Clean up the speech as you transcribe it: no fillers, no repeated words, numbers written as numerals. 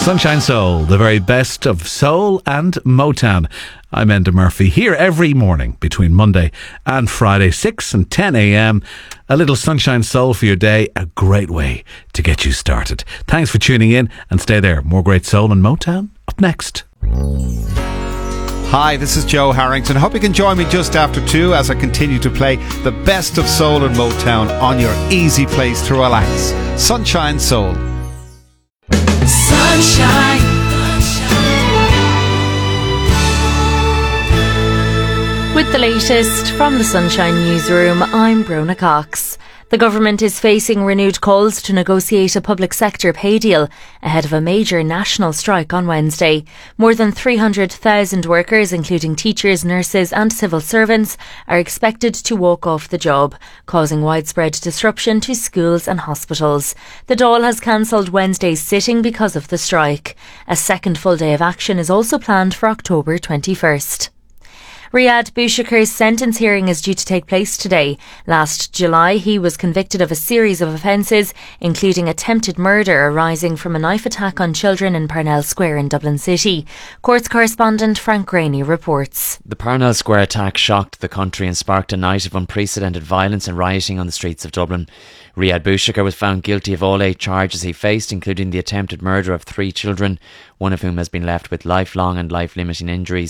Sunshine Soul, the very best of soul and Motown. I'm Enda Murphy, here every morning between Monday and Friday, 6 and 10 a.m. A little Sunshine Soul for your day, a great way to get you started. Thanks for tuning in and stay there. More great soul and Motown up next. Hi, this is Joe Harrington. Hope you can join me just after 2 as I continue to play the best of soul and Motown on your easy place to relax. Sunshine Soul. Sunshine. With the latest from the Sunshine Newsroom, I'm Brona Cox. The government is facing renewed calls to negotiate a public sector pay deal ahead of a major national strike on Wednesday. More than 300,000 workers, including teachers, nurses and civil servants, are expected to walk off the job, causing widespread disruption to schools and hospitals. The Dáil has cancelled Wednesday's sitting because of the strike. A second full day of action is also planned for October 21st. Riyad Bouchacre's sentence hearing is due to take place today. Last July, he was convicted of a series of offences, including attempted murder arising from a knife attack on children in Parnell Square in Dublin City. Courts correspondent Frank Graney reports. The Parnell Square attack shocked the country and sparked a night of unprecedented violence and rioting on the streets of Dublin. Riyad Bouchacre was found guilty of all 8 charges he faced, including the attempted murder of 3 children, one of whom has been left with lifelong and life-limiting injuries.